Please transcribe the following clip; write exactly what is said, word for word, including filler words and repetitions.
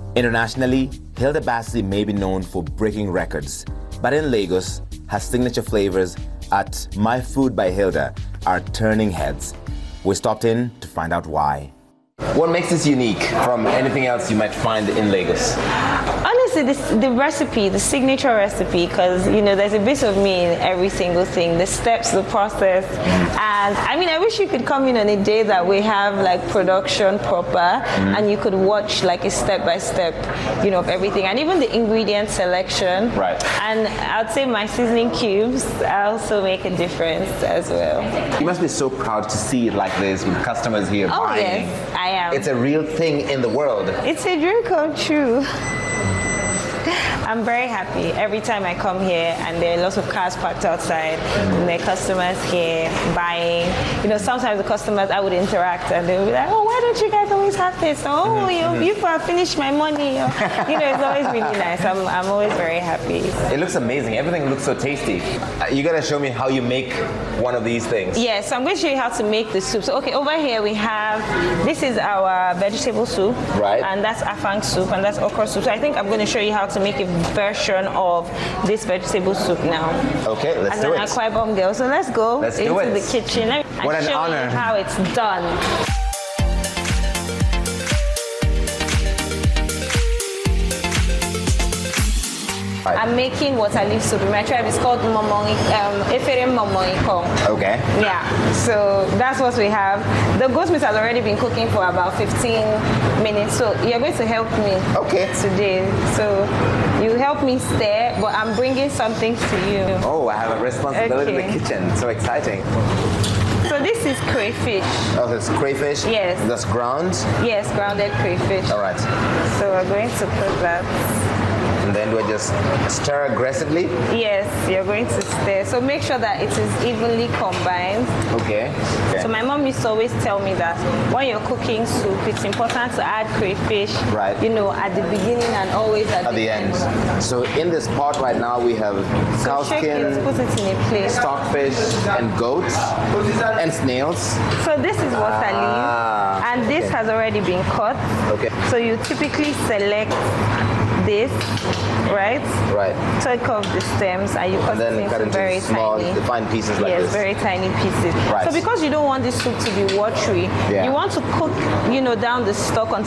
Internationally, Hilda Bassey may be known for breaking records, but in Lagos, her signature flavors at My Food by Hilda are turning heads. We stopped in to find out why. What makes this unique from anything else you might find in Lagos? Honestly, this, the recipe, the signature recipe, because you know there's a bit of me in every single thing, the steps, the process, and I mean I wish you could come in on a day that we have like production proper, mm-hmm. and you could watch like a step by step, you know, of everything, and even the ingredient selection. Right. And I'd say my seasoning cubes also make a difference as well. You must be so proud to see it like this with customers here oh, buying. Yes, I am. It's a real thing in the world. It's a dream come true. I'm very happy every time I come here and there are lots of cars parked outside and there are customers here buying. You know, sometimes the customers I would interact and they'll be like, oh, why don't you guys always have this? Oh, you, you have finished my money. You know, it's always really nice. I'm, I'm always very happy. It looks amazing. Everything looks so tasty. Uh, you gotta show me how you make one of these things. Yes, yeah, so I'm going to show you how to make the soup. So, okay, over here we have, this is our vegetable soup. Right. And that's afang soup and that's okra soup. So I think I'm going to show you how to make a version of this vegetable soup now. Okay, let's As do an it. Akwa Ibom girl. So let's go let's into do it. the kitchen and what an show honor. you how it's done. I'm making water leaf soup. In my tribe, it's called momoi, um, efere momoiko. Okay. Yeah. So that's what we have. The goat meat has already been cooking for about fifteen minutes. So you're going to help me. Okay. Today. So you help me stir, but I'm bringing something to you. Oh, I have a responsibility okay. in the kitchen. So exciting. So this is crayfish. Oh, it's crayfish? Yes. That's ground? Yes, grounded crayfish. All right. So we're going to put that. And then do I just stir aggressively? Yes, you're going to stir. So make sure that it is evenly combined. Okay. okay. So my mom used to always tell me that when you're cooking soup, it's important to add crayfish, right. you know, at the beginning and always at, at the, the end. end. So in this pot right now we have so cow shake skin, it, put it in a plate. stockfish, and goats, and snails. So this is water leaf, ah, and this okay. has already been cut. Okay. So you typically select this, right? Right. Take off the stems and you cut and then it into cut into very small, tiny, fine pieces like yes, this. very tiny pieces. Right. So because you don't want this soup to be watery, yeah. you want to cook, you know, down the stock until